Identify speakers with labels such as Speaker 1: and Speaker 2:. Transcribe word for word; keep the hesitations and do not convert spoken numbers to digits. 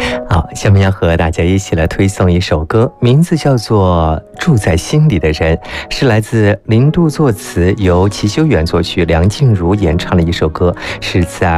Speaker 1: 好，下面要和大家一起来推送一首歌，名字叫做《住在心里的人》，是来自林度作词，由齐修远作曲，梁静茹演唱的一首歌，是在